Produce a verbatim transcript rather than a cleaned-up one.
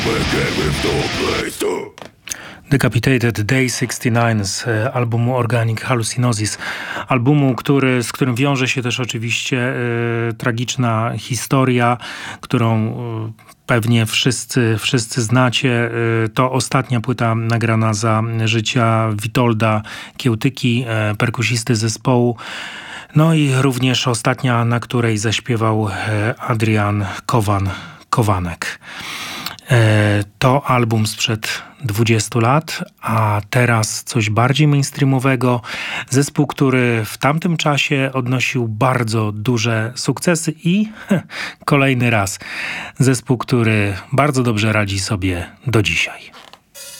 Decapitated Day sixty nine z albumu Organic Hallucinosis, albumu, który, z którym wiąże się też oczywiście y, tragiczna historia, którą y, pewnie wszyscy, wszyscy znacie. Y, to ostatnia płyta nagrana za życia Witolda Kiełtyki, y, perkusisty zespołu. No i również ostatnia, na której zaśpiewał y, Adrian Kowan, Kowanek. To album sprzed dwudziestu lat, a teraz coś bardziej mainstreamowego. Zespół, który w tamtym czasie odnosił bardzo duże sukcesy i kolejny raz zespół, który bardzo dobrze radzi sobie do dzisiaj.